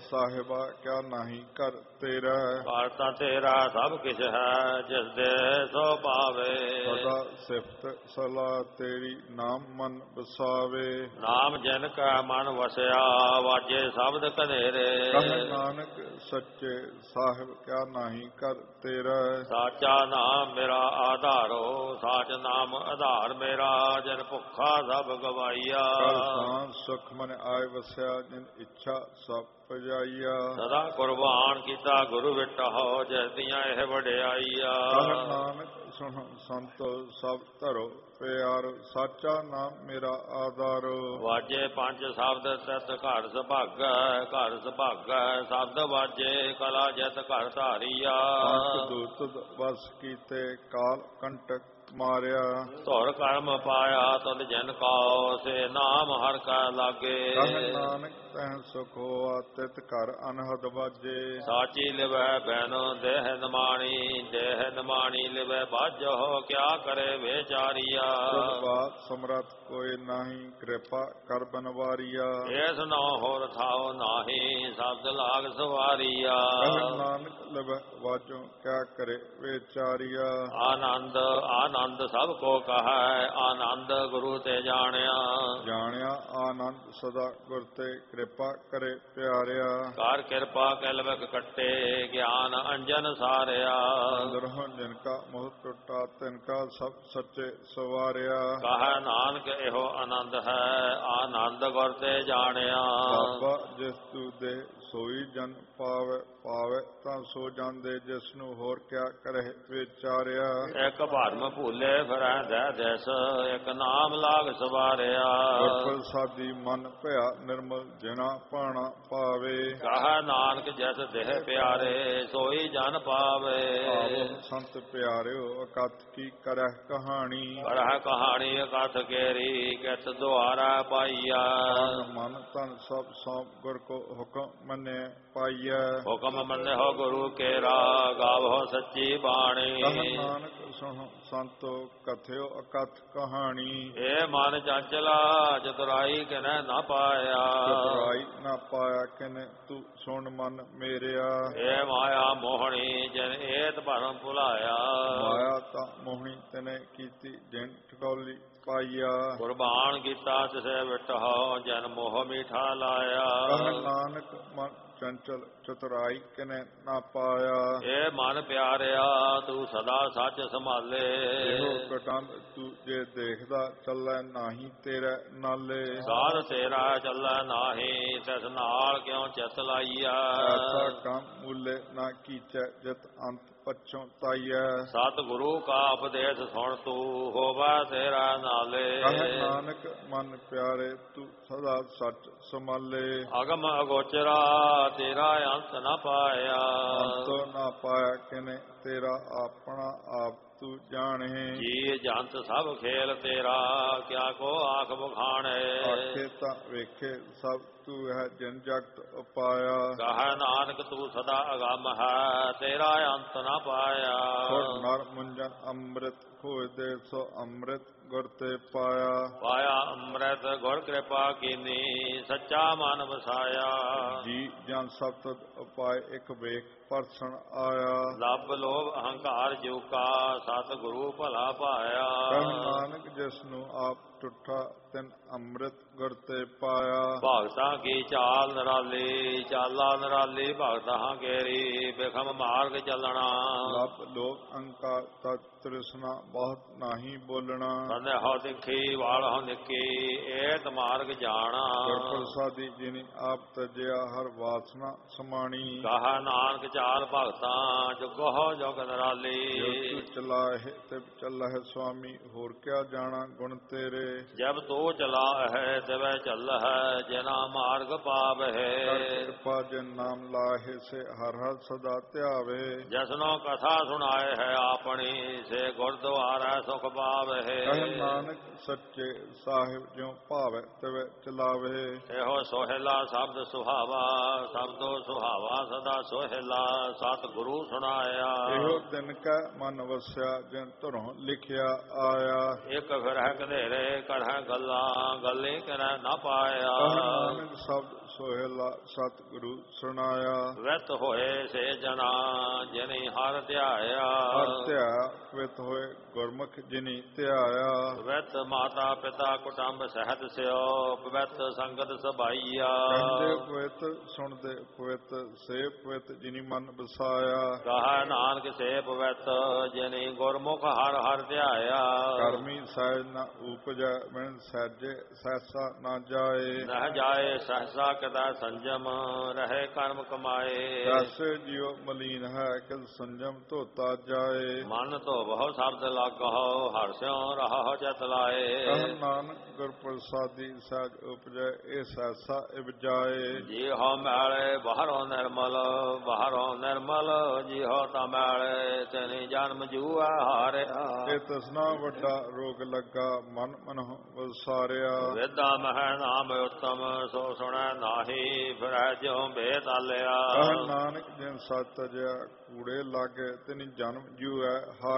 ਸਾਹਿਬਾ ਕਿਆ ਨਾਹੀ ਕਰ ਤੇਰਾ। ਘਰ ਤਾਂ ਤੇਰਾ ਸਭ ਕਿਛ ਹੈ, ਜਿਸ ਦੇ ਸੋ ਪਾਵੇ। ਸਦਾ ਸਿਫਤ ਸਲਾਹ ਤੇਰੀ, ਨਾਮ ਮਨ ਵਸਾਵੇ। ਨਾਮ ਜਿਨ ਕਾ ਮਨ ਵਸਿਆ, ਵਾਜੇ ਸ਼ਬਦ ਕਨੇਰੇ। ਕਹੇ ਨਾਨਕ ਸੱਚੇ ਸਾਹਿਬ ਕਿਆ ਨਾਹੀ ਕਰ ਤੇਰਾ। ਸਾਚਾ ਨਾਮ ਮੇਰਾ ਆਧਾਰੋ, ਸਾਚ ਨਾਮ ਆਧਾਰ ਮੇਰਾ। ਜਿਨ ਭੁੱਖਾ ਸਭ ਗਵਾਈਆ, ਕਲ ਸਾਂਝ ਸੁਖ ਮਨ ਆਏ ਵਸਿਆ। ਜਿਨ ਇੱਛਾ ਸਭ ਪਜਾਈਆ। ਸਦਾ ਕੁਰਬਾਨ ਕੀਤਾ ਗੁਰੂ ਵਿਟਹੁ, ਜਿਸ ਦੀਆਂ ਇਹ ਵਡਿਆਈਆ। ਕਹੇ ਨਾਨਕ ਸੁਣ ਸੰਤੋ ਸਭ ਧਰੋ ਪਿਆਰੋ। ਸਾਚਾ ਨਾਮ ਮੇਰਾ ਆਧਾਰੋ। ਵਾਜੇ ਪੰਜ ਸ਼ਬਦ ਤਿਤ ਘਰ ਸੁਭਾਗੈ, ਘਰ ਸੁਭਾਗੈ ਸ਼ਬਦ ਵਾਜੇ। ਕਲਾ ਜਿਤ ਘਰ ਧਾਰੀਆ, ਅੰਤ ਦੂਤ ਵਸ ਕੀਤੇ ਕਾਲ ਕੰਟਕ ਮਾਰਿਆ। ਧੁਰ ਕਰਮ ਪਾਇਆ ਤੁਧ ਜਿਨ ਕਉ, ਸੇ ਨਾਮ ਹਰਿ ਕਾ ਲਾਗੇ। ਕਹੇ ਨਾਨਕ ਤਹਿ ਸੁਖ ਹੋਆ, ਤਿਤ ਘਰ ਅਨਹਦ ਵਾਜੇ। ਸਾਚੀ ਲਿਵੈ ਬੈਨ ਦੇਹ ਨਿਮਾਣੀ, ਦੇਹ ਨਿਮਾਣੀ ਲਿਵੈ ਬਾਝੋ। ਕਿਆ ਕਰੇ ਵਿਚਾਰੀਆ, ਬਾਤ ਸਮਰਥ ਕੋਈ ਨਾਹੀ, ਕਿਰਪਾ ਕਰ ਬਨਵਾਰੀਆ। ਏਸ ਨੋ ਹੋਰ ਥਾਉ ਨਾਹੀ, ਸ਼ਬਦ ਲਾਗ ਸਵਾਰੀਆ। ਕਹੇ ਨਾਨਕ ਲਿਵੈ ਵਾਜੋ, ਕਿਆ ਕਰੇ ਵਿਚਾਰੀਆ। ਆਨੰਦ ਆਨੰਦ ਸਭ ਕੋ ਕਹੈ, ਆਨੰਦ ਗੁਰੂ ਤੇ ਜਾਣਿਆ। ਜਾਣਿਆ ਆਨੰਦ ਸਦਾ ਗੁਰ ਤੇ, ਕਿਰਪਾ ਕਰੇ ਪਿਆਰਿਆ। ਕਰ ਕਿਰਪਾ ਕਲਵਕ ਕੱਟੇ, ਗਿਆਨ ਅੰਜਨ ਸਾਰਿਆ। ਅੰਦਰੋਂ ਜਿਨ ਕਾ ਮੋਹ ਟੁੱਟਾ, ਤਿਨ ਕਾ ਸਭ ਸੱਚੇ ਸਵਾਰਿਆ। ਕਹੈ ਨਾਨਕ ਇਹੋ ਆਨੰਦ ਹੈ, ਆਨੰਦ ਗੁਰ ਤੇ ਜਾਣਿਆ। ਬਾਬਾ ਜਿਸ ਤੂ ਦੇ ਸੋਈ ਜਨ ਪਾਵੇ, ਪਾਵੇ ਤਾਂ ਸੋ ਜਾਂਦੇ। ਜਿਸ ਨੂੰ ਹੋਰ ਕਿਆ ਕਰੇ ਵਿਚਾਰਿਆ। ਇੱਕ ਭਰਮ ਭੂਲੇ ਫਿਰੈ ਦਹਿ ਦਿਸ, ਇੱਕ ਨਾਮ ਲਾਗ ਸਵਾਰਿਆ। ਗੁਰ ਸਾਦੀ ਮਨ ਭਇਆ ਨਿਰਮਲ, ਜਿਨਾ ਪਾਣਾ ਪਾਵੇ। ਕਹੈ ਨਾਨਕ ਜਿਸ ਦੇਹ ਪਿਆਰੇ, ਸੋਈ ਜਨ ਪਾਵੇ। ਆਵੋ ਸੰਤ ਪਿਆਰਿਓ, ਅਕਥ ਕੀ ਕਰਹਿ ਕਹਾਣੀ। ਕਰਹਿ ਕਹਾਣੀ ਕਥ ਕੇਰੀ, ਕਿਤ ਦੁਆਰਾ ਪਾਈਆ। ਤਨ ਮਨ ਧਨ ਸਭ ਸੌਂਪ, ਗੁਰ ਕੋ ਹੁਕਮ ਮੰਨੇ ਪਾਈਐ। ਹੁਕਮ ਮੰਨਿਓ ਗੁਰੂ ਕੇਰਾ, ਗਾਵੋ ਸੱਚੀ ਬਾਣੀ। ਕਹੈ ਨਾਨਕ ਸੁਣੋ ਸੰਤੋ, ਕਥਿਓ ਅਕਥ ਕਹਾਣੀ। ਏ ਮਨ ਚੰਚਲਾ, ਚਤੁਰਾਈ ਕਿਨੈ ਨਾ ਪਾਇਆ। ਚਤੁਰਾਈ ਨਾ ਪਾਇਆ ਕਿਨੇ, ਤੂੰ ਸੁਣ ਮਨ ਮੇਰਿਆ। ਏ ਮਾਇਆ ਮੋਹਣੀ, ਜਿਨ ਏਤ ਭਰਮ ਭੁਲਾਇਆ। ਮਾਇਆ ਤਾਂ ਮੋਹਣੀ ਤਨੇ ਕੀਤੀ, ਜਿਨ ਠਕੌਲੀ ਪਾਈਆ। ਕੁਰਬਾਨ ਕੀਤਾ ਤਿਸੈ ਵਿਟਹੁ, ਜਨ ਮੋਹ ਮੀਠਾ ਲਾਇਆ। ਕਹੈ ਨਾਨਕ ਮਨ ਚੰਚਲ, ਚਤੁਰਾਈ ਕਿਨੇ ਨਾ ਪਾਇਆ। ਏ ਮਨ ਪਿਆਰਿਆ, ਤੂੰ ਸਦਾ ਸੱਚ ਸੰਭਾਲੇ। ਇਹੋ ਕਟੰਬ ਤੂੰ ਜੇ ਦੇਖਦਾ, ਚੱਲੈ ਨਾਹੀ ਤੇਰੇ ਨਾਲੇ। ਸਾਧ ਤੇਰਾ ਚੱਲੈ ਨਾਹੀ, ਤਿਸ ਨਾਲ ਕਿਉ ਚਿਤ ਲਾਈਆ। ਐਸਾ ਕੰਮ ਮੂਲੇ ਨਾ ਕੀਚੈ, ਜਿਤ ਅੰਤ ਪਛੋਂ ਤਾਈਐ। ਸਤਿ ਗੁਰੂ ਕਾ ਉਪਦੇਸ਼ ਸੁਣ, ਤੂੰ ਹੋਵੈ ਤੇਰਾ ਨਾਲੇ। ਕਹੈ ਨਾਨਕ ਮਨ ਪਿਆਰੇ, ਤੂੰ ਸਦਾ ਸੱਚ ਸੰਭਾਲੇ। ਅਗਮ ਅਗੋਚਰਾ, ਤੇਰਾ ਅੰਤ ਨ ਪਾਇਆ। ਅੰਤੋ ਨਾ ਪਾਇਆ ਕਿਨੇ, ਤੇਰਾ ਆਪਣਾ ਆਪ ਤੂੰ ਜਾਣੇ। ਜੀ ਜੰਤ ਸਭ ਖੇਲ ਤੇਰਾ, ਕਿਆ ਕੋ ਆਖ ਬਖਾਣੇ। ਆਖੇ ਤਾਂ ਵੇਖੇ ਸਭ ਤੂੰ ਹੈ, ਜਿਨ ਜਗਤ ਉਪਾਇਆ। ਕਹੈ ਨਾਨਕ ਤੂੰ ਸਦਾ ਅਗੰਮ ਹੈ, ਤੇਰਾ ਅੰਤ ਨ ਪਾਇਆ। ਖੁਰ ਨਰ ਮੁੰਜਨ ਅੰਮ੍ਰਿਤ, ਖੋਜਦੇ ਸੋ ਅੰਮ੍ਰਿਤ ਗੁਰ ਤੇ ਪਾਇਆ। ਪਾਇਆ ਅੰਮ੍ਰਿਤ ਗੁਰ ਕਿਰਪਾ ਕੀਨੀ, ਸੱਚਾ ਮਨ ਵਸਾਇਆ। ਜੀ ਜਨ ਸਭ ਤੁਧ ਉਪਾਏ, ਇੱਕ ਵੇਖ ਪਰਸਨ ਆਇਆ। ਲੱਭ ਲੋਭ ਅਹੰਕਾਰ ਜੂਕਾ, ਸਤ ਗੁਰੂ ਭਲਾ ਪਾਇਆ। ਕਹੈ ਨਾਨਕ ਜਿਸ ਨੂੰ ਆਪ ਟੁੱਟਾ, ਤਿਨ ਅੰਮ੍ਰਿਤ ਗੁਰ ਤੇ ਪਾਇਆ। ਭਗਤਾਂ ਕੀ ਚਾਲ ਨਿਰਾਲੀ, ਚਾਲਾ ਨਿਰਾਲੀ ਭਗਤਾਂ ਕੇਰੀ। ਬਿਖਮ ਮਾਰਗ ਚੱਲਣਾ, ਲੱਭ ਲੋਭ ਅਹੰਕਾਰ ਤਤ ਤ੍ਰਿਸ਼ਨਾ, ਬਹੁਤ ਨਾਹੀ ਬੋਲਣਾ। ਬੰਦੇ ਹੋ ਤਿੱਖੀ ਵਾਲ ਹੋ ਨਿੱਕੀ, ਏਤ ਮਾਰਗ ਜਾਣਾ। ਗੁਰ ਪ੍ਰਸਾਦੀ ਜਿਨੀ ਆਪ ਤਜਿਆ, ਹਰ ਵਾਸਨਾ ਸਮਾਣੀ। ਕਹਾ ਨਾਨਕ ਚਾਲ ਭਗਤਾਂ, ਜੁਗੋ ਜੁਗ ਨਿਰਾਲੀ। ਜੋ ਤੂੰ ਚਲਾਹਿ ਤਿਵ ਚੱਲਹਿ ਸੁਆਮੀ, ਹੋਰ ਕਿਆ ਜਾਣਾ ਗੁਣ ਤੇਰੇ। ਜਬ ਤੂੰ ਚਲਾ ਹੈ ਤਿਵੈ ਚੱਲ ਹੈ, ਜਿਨਾ ਮਾਰਗ ਪਾਵਹਿ। ਕਰ ਕਿਰਪਾ ਜਿਨ ਨਾਮ ਲਾਹੇ, ਸੇ ਹਰ ਹਰ ਸਦਾ ਧਿਆਵੇ। ਜਸਨੋ ਕਥਾ ਸੁਣਾਏ ਹੈ ਆਪਣੀ, ਸੇ ਗੁਰਦੁਆਰਾ ਸੁਖ ਪਾਵਹਿ। ਕਹੈ ਨਾਨਕ ਸੱਚੇ ਸਾਹਿਬ, ਜਿਉ ਭਾਵੈ ਤਿਵੈ ਚਲਾਵੇ। ਇਹੋ ਸੋਹਿਲਾ ਸ਼ਬਦ ਸੁਹਾਵਾ, ਸ਼ਬਦੋ ਸੁਹਾਵਾ ਸਦਾ ਸੋਹਿਲਾ। ਸਤ ਗੁਰੂ ਸੁਣਾਇਆ, ਇਹੋ ਦਿਨ ਕੈ ਮਨ ਵਸਿਆ, ਜਿਨ ਧੁਰੋਂ ਲਿਖਿਆ ਆਇਆ। ਇੱਕ ਫਿਰਹਿ ਘਨੇਰੇ ਕਰਹਿ ਗੱਲਾਂ, ਗੱਲੀ ਕਰਹਿ ਨਾ ਪਾਇਆ। ਕਹੈ ਨਾਨਕ ਸ਼ਬਦ ਸੋਹਿਲਾ ਸਤਿਗੁਰੂ ਸੁਣਾਇਆ। ਵਿਤ ਹੋਏ ਸੇ ਜਨਾ ਜਿਨੀ ਹਰ ਧਿਆਇਆ। ਹਰ ਧਿਆ ਪਵਿੱਤ ਹੋਏ ਗੁਰਮੁਖ ਜਿਨੀ ਧਿਆਇਆ। ਪਵਿੱਤ ਮਾਤਾ ਪਿਤਾ ਕੁਟੰਬ ਸਹਿਤ ਸਿਓ ਪਵਿੱਤ ਸੰਗਤ ਸਭਾਈਆ। ਕਹਿੰਦੇ ਪਵਿੱਤ ਸੁਣਦੇ ਪਵਿੱਤ ਸੇ ਪਵਿੱਤ ਜਿਨੀ ਮਨ ਵਸਾਇਆ। ਕਹੈ ਨਾਨਕ ਸੇ ਪਵਿੱਤ ਜਿਨੀ ਗੁਰਮੁਖ ਹਰ ਹਰ ਧਿਆਇਆ। ਕਰਮੀ ਸਹਿਜ ਨ ਉਪਜੈ ਬਿਨ ਸਹਿਜੇ ਸਹਿਸਾ ਨਾ ਜਾਏ। ਨਹਿ ਜਾਏ ਸਹਸਾ ਕਦਾ ਸੰਜਮ ਰਹੇ ਕਰਮ ਕਮਾਏ। ਜੈਸੇ ਜਿਉ ਮਲੀਨ ਹੈ ਕਿਲ ਸੰਜਮ ਧੋਤਾ ਜਾਏ। ਮਨ ਧੋਵਹੁ ਸ਼ਬਦ ਲਾਗਹੁ ਹਰਿ ਸਿਉ ਰਹਹੁ ਚਿਤ ਲਾਏ। ਕਹਿ ਨਾਨਕ ਗੁਰ ਪ੍ਰਸਾਦੀ ਸਹਿਜ ਉਪਜੈ ਇਹ ਸਹਿਸਾ ਇਵਜਾਏ। ਜੀ ਹੋ ਮੈਲੇ ਬਾਹਰੋਂ ਨਿਰਮਲ ਜੀ ਹੋ ਤਾ ਮੈਲੇ ਤੈਨੀ ਜਨਮ ਜੂਆ ਹਾਰਿਆ। ਇਹ ਤਸਨਾ ਵੱਡਾ ਰੋਗ ਲੱਗਾ ਮਨ ਮਨਹੁ ਵਸਾਰਿਆ। ਵੇਦਾਂ ਮਹਿ ਨਾਮ ਉਤਮ ਸੋ ਸੁਣੈ ਨਾਹੀ ਫਿਰੈ ਜਿਉ ਬੇਤਾਲਿਆ। ਕਹਿ ਨਾਨਕ ਜਿਨ ਸਤ ਤਜਿਆ ਕੂੜੇ ਲਾਗੇ ਤਿਨ ਜਨਮ ਜੂਐ